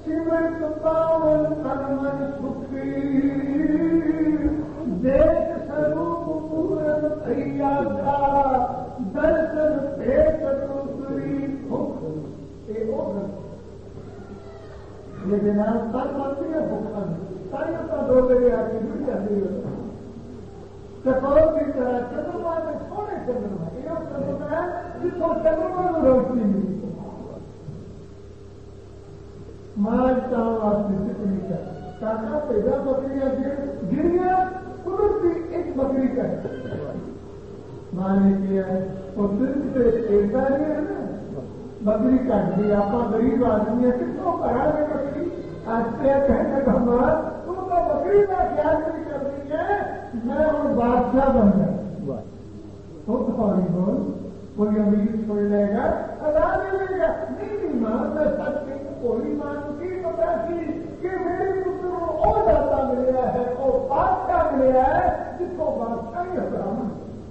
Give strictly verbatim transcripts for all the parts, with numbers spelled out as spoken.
सिमरत पावन कर्मन सुखी देख स्वरूप पूरन भैया का दर्शन भेट दूसरी भूख ये नाम तन मंत्री है भूखन ताइयों का दो बजे आके जुड़ जाती है चकोर की तरह चंद्रमा में सोने चंद्रमा ये चंद्रमा है जिसको चंद्रमा में रोशनी मिली मानता हूँ आपने कितनी का काका पैदा बकरियां गिरिया कुदरती एक बकरी का माने किया है और सिर्फ से एकता नहीं है ना बकरी काट दी आप गरीब आदमी है किसको करा दे बकरी आज से कहने का हमारा तुमको बकरी का ख्याल नहीं करती है मैं और बादशाह बन गया तो सॉरी बोल कोई अमीर छोड़ लेगा अदा नहीं लेगा नहीं नहीं मां मैं सच नहीं कोई मान की पता की कि मेरे पुत्र को और दाता मिला है और बादशाह मिला है जिसको बादशाह ही हराम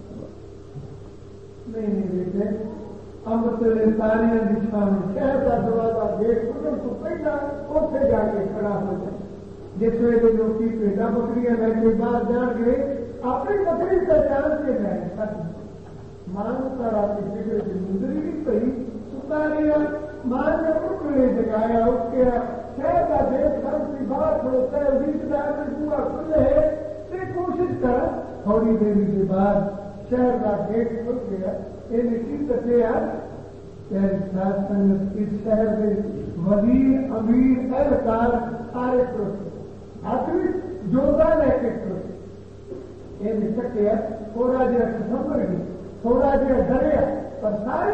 नहीं नहीं बेटे अमृत सारिया दिशा में शहर का दरवाजा गेट खुले तो पहला उसे जाके खड़ा हो जाए जिस वे लोग पेड़ा बकरियां लेके बाहर जान गए अपनी बकरी का जान के गए मानता रात बिगड़ की मुंदरी भी सही सुतारिया मां ने उठने जगाया उठ गया शहर का देश खर्च की बात होता है रिश्तेदार में पूरा खुले है कोशिश कर थोड़ी देरी के बाद शहर का गेट खुल गया ये की सत्या इस शहर में वजीर अमीर एहलकार सारे आखिरी जोधा लेके ये सत्या थोड़ा जरा खबर गई थोड़ा जरा डरिया पर सारे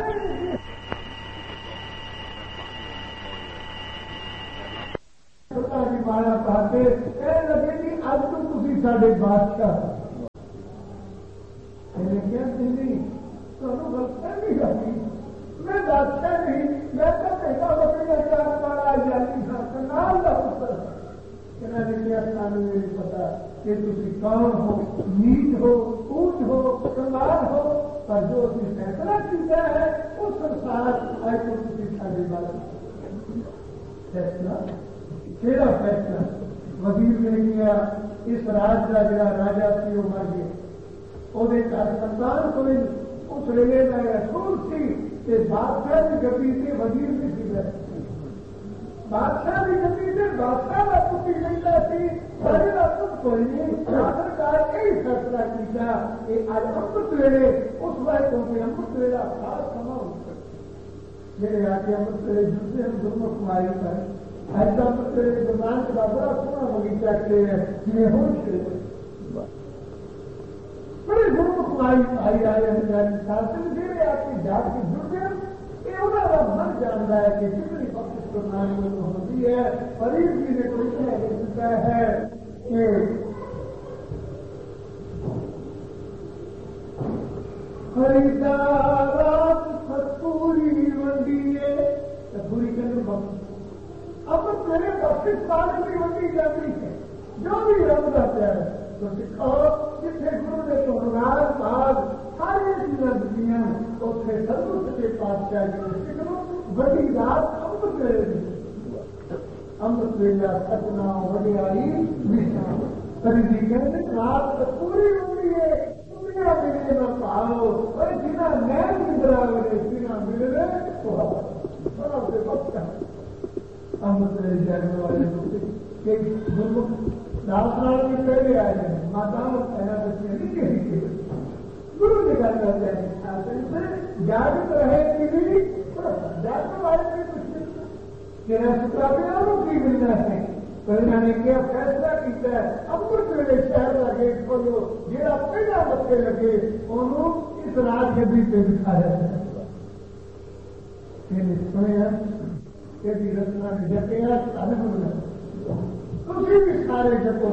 मारा पाते लगे कि अब तो तुम साढ़े बादशाह क्या नहीं तो गलत नहीं करती मैं बादशाह नहीं मैं तो कहता बकरी चार पारा जाती था नाम का पुत्र कहने क्या सामने मेरी पता कि तुम कौन हो नीच हो ऊंच हो कमाल हो पर जो उसने फैसला किया है उस संसार आए तो तुम साढ़े बादशाह फैसला तेरा फैसला वजीर ने किया इस राज का जरा राजा सी मर गए ਉਹਦੇ ਘਰ ਸੰਤਾਨ ਕੋਈ ਉਸ ਵੇਲੇ ਦਾ ਅਸੂਲ ਸੀ ਤੇ ਬਾਦਸ਼ਾਹ ਦੀ ਗੱਦੀ ਤੇ ਵਜ਼ੀਰ ਵੀ ਸੀ ਬਾਦਸ਼ਾਹ ਦੀ ਗੱਦੀ ਤੇ ਬਾਦਸ਼ਾਹ ਦਾ ਪੁੱਤੀ ਲੈਂਦਾ ਸੀ ਸਾਡੇ ਦਾ ਪੁੱਤ ਕੋਈ ਨਹੀਂ ਆਖਰਕਾਰ ਇਹ ਫੈਸਲਾ ਕੀਤਾ ਕਿ ਅੱਜ ਅੰਮ੍ਰਿਤ ਵੇਲੇ ਉਸ ਵਾਰ ਤੋਂ ਕਿ ਅੰਮ੍ਰਿਤ ਵੇਲਾ ਖਾਸ ਸਮਾਂ ਹੁੰਦਾ ਜਿਹੜੇ ਆ ਕੇ ਅੰਮ੍ਰਿਤ ਵੇਲੇ ਜੁੜਦੇ ਹਨ ਦੋਨੋਂ ਕੁਮਾਰੀ ਪਰ ਅੱਜ ਦਾ ਅੰਮ੍ਰਿਤ ਵੇਲੇ ਗੁਰਨਾਨਕ ਦਾ ਬੜਾ ਸੋਹਣਾ ਬਗੀਚਾ ਤੇ ਜਿਵੇਂ ਹੁਣ ਸ਼ੁਰੂ बड़े गुरु कुमारी भाई आए हैं शासन जेड़े आपकी जात की जुड़ गए ये उन्होंने मन जानता है कि कितनी बख्शिश प्रणाली होती है फरीद जी ने कोई लिखा है कि खरीदारात सतपूरी मंडी है पूरी करने बख्शिश अब तेरे बख्शिश पाने की मंडी जाती है जो भी रंग जाता है तो सिखाओ जिथे गुरु ने तोहरार बाग सारी चीजा दिखिया उसे सर्वुच्च के पातशाह जी ने सिखो बड़ी रात अमृत वेले अमृत वेला सपना वडियाई विश्राम कभी जी कहते रात पूरी होती है दुनिया मिले न पाओ और जिना नैन निद्रा मिले जिना मिले तो बड़ा से वक्त अमृत वेले जाने वाले लोग गुरु दासनाल के पहले आए हैं माताओं पहला बच्चे नहीं कही गुरु निकाल करते हैं जागृत रहे कि भी जागृत वाले में कुछ तेरा सुप्रापियारों की मिलना है करुणा ने क्या फैसला किया है अमृत वेले शहर का गेट खोलो जेड़ा पहला बच्चे लगे उन्होंने इस राज के बीच में दिखाया है सुने तेरी रचना में जटे अनुभव तुझे भी सारे जगो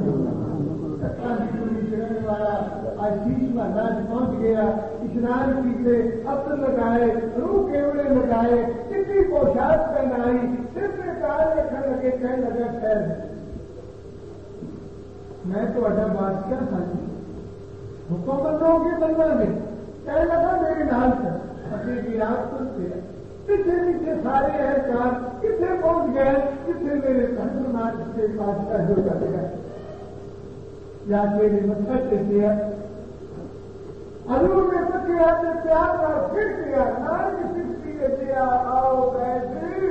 चढ़ने वाला आज बीच में नाच पहुंच गया स्नान कीते अत्र लगाए रूह केवड़े लगाए कितनी पोशाक पहनाई सिर में काल रखने लगे कहने लगे खैर मैं तो अड्डा बादशाह था हुक्म बंदों के बनना में कहने लगा मेरे नाल से पति की रात सुन गया پیچھے پیچھے سارے اہلکار کتنے پہنچ گئے کتنے میرے دھن ناچ کے بادشاہ جو کر گئے یا میرے متھر سے کیا حضور نے تو کیا کہ پیار کا پھر کیا نام کسی کے دیا آؤ بیٹھے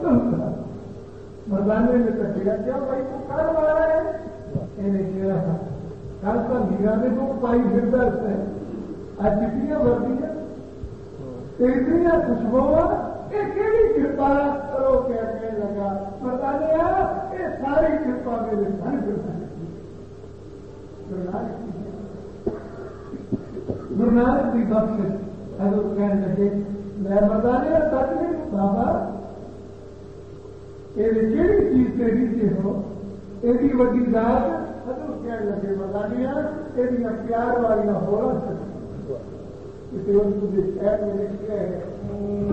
مردانے نے تو کیا کیا بھائی تو کر مارا ہے انہیں کیا کل کا میرا میں تو پائی پھرتا رہتا ہے آج کتنی وردیاں اتنی خوشبو یہ کہڑی کرپا کرو کہنے لگا مردانے یہ ساری کرپا میرے گھر کرتا گرو نانک کی بخش حضرت کہنے لگے میں مردانے سچ نہیں بابا یہ کہڑی چیز کے نیچے ہو یہ وڈی ذات حضرت کہنے لگے مردانیاں یہ پیار والی ہو رہا تجھے شہر میں لکھا ہے